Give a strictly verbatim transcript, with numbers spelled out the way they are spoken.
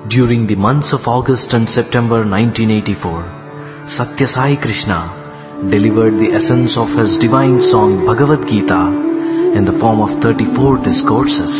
During the months of August and September nineteen eighty-four, Satya Sai Krishna delivered the essence of his divine song Bhagavad Gita in the form of thirty-four discourses.